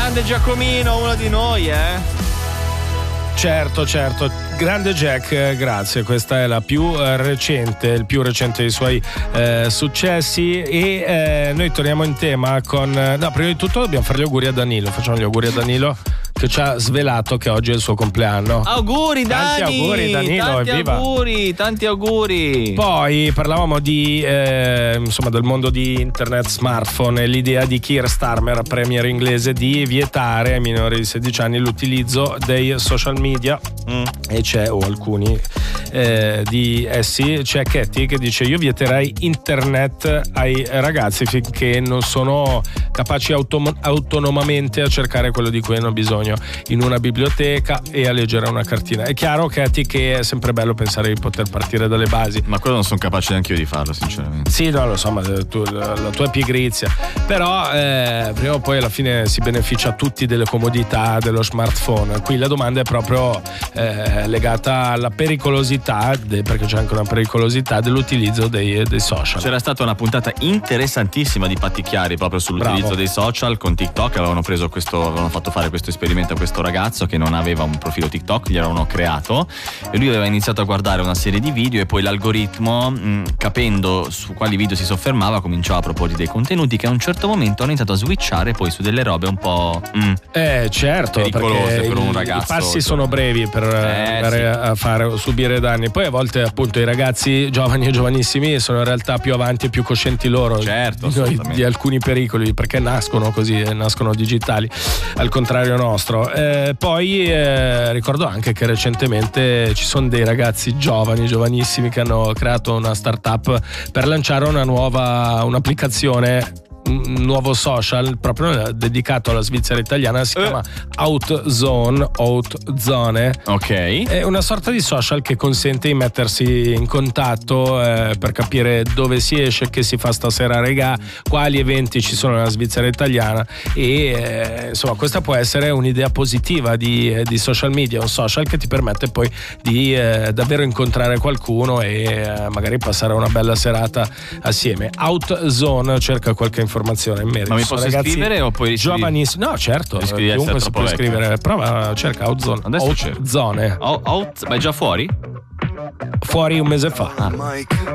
Grande Giacomino, uno di noi, Certo, grande Jack, grazie. Questa è la più recente, il più recente dei suoi successi. E noi torniamo in tema con. No, prima di tutto dobbiamo fare gli auguri a Danilo. Facciamo gli auguri a Danilo, che ci ha svelato che oggi è il suo compleanno. Auguri Dani! Tanti auguri Danilo, evviva! Tanti auguri! Poi parlavamo di insomma del mondo di internet, smartphone e l'idea di Keir Starmer, premier inglese, di vietare ai minori di 16 anni l'utilizzo dei social media. E c'è, o alcuni di essi, c'è Katie che dice: io vieterei internet ai ragazzi finché non sono capaci autonomamente a cercare quello di cui hanno bisogno in una biblioteca e a leggere una cartina. È chiaro, Katie, che è sempre bello pensare di poter partire dalle basi, ma quello non sono capace neanche io di farlo, sinceramente. Sì, no, lo so, ma la tua pigrizia, però prima o poi alla fine si beneficia tutti delle comodità dello smartphone. Qui la domanda è proprio legata alla pericolosità, perché c'è anche una pericolosità dell'utilizzo dei social. C'era stata una puntata interessantissima di Patti Chiari proprio sull'utilizzo dei social con TikTok. Avevano fatto fare questo esperimento a questo ragazzo che non aveva un profilo TikTok, gli avevano creato, e lui aveva iniziato a guardare una serie di video, e poi l'algoritmo, capendo su quali video si soffermava, cominciava a proporgli dei contenuti che a un certo momento hanno iniziato a switchare poi su delle robe un po' certo, pericolose per un ragazzo. I passi sono brevi per andare a subire danni. Poi a volte appunto i ragazzi giovani e giovanissimi sono in realtà più avanti e più coscienti loro, certo, di alcuni pericoli, perché nascono così, nascono digitali, al contrario nostro. Poi ricordo anche che recentemente ci sono dei ragazzi giovanissimi che hanno creato una startup per lanciare un'applicazione, un nuovo social proprio dedicato alla Svizzera italiana. Si chiama Outzone. Ok. È una sorta di social che consente di mettersi in contatto per capire dove si esce, che si fa stasera, regà, quali eventi ci sono nella Svizzera italiana, e insomma questa può essere un'idea positiva di social media, un social che ti permette poi di davvero incontrare qualcuno e magari passare una bella serata assieme. Outzone, cerca qualche informazione in merito. Ma mi posso iscrivere o poi giovanissimi? No, certo, chiunque si può iscrivere. Prova, cerca Outzone. Adesso c'è Outzone. Ma è già fuori? Fuori un mese fa. Mike